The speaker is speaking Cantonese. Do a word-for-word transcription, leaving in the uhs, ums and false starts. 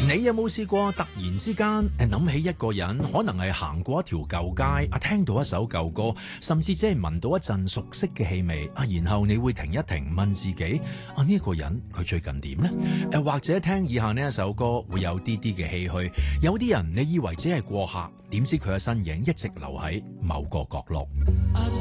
你有冇試過突然之間誒諗起一個人，可能係行過一條舊街啊，聽到一首舊歌，甚至只係聞到一陣熟悉嘅氣味啊，然後你會停一停，問自己啊，呢一個人佢最近點呢？誒或者聽以下呢一首歌會有啲啲嘅唏噓，有啲人你以為只係過客，點知佢嘅身影一直留喺某個角落。